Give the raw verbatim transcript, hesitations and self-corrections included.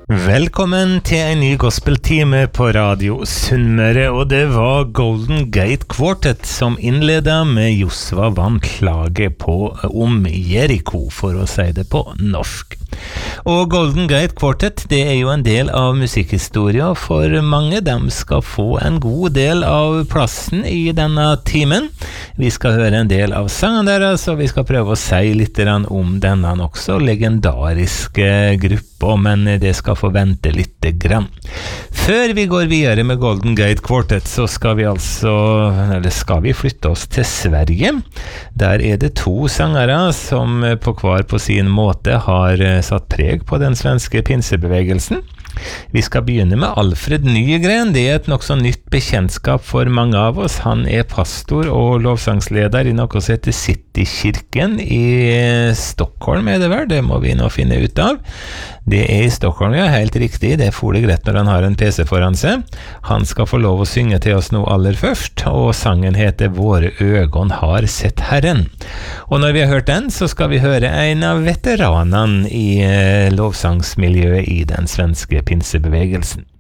Velkommen til en ny gospeltime på Radio Sunnmøre, og det var Golden Gate Quartet som innledet med Josva vann klage på om Jericho, for å si det på norsk. Og Golden Gate Quartet, det er jo en del av musikkhistoria for mange. De skal få en god del av plassen i denne timen. Vi skal høre en del av sangen deres, og vi skal prøve å si litt om denne også legendariske gruppa, men det skal få vente litt grann. Før vi går videre med Golden Gate Quartet, så skal vi altså, eller skal vi flytte oss til Sverige. Der er det to sangere som på hver på sin måte har satt preg på den svenske pinsebevegelsen. Vi skal begynne med Alfred Nygren. Det er et nok så nytt bekjentskap for mange av oss. Han er pastor og lovsangsleder i noe som heter Citykirken i Stockholm, er det vel? Det må vi nå finne ut av. Det er i Stockholm, ja, helt riktig. Det får det greit når han har en P C foran seg. Han skal få lov å synge til oss nå aller først, og sangen heter Våre øgon har sett Herren. Og når vi har hørt den, så skal vi høre en av veteranene i lovsangsmiljøet i den svenske pinsebevegelsen.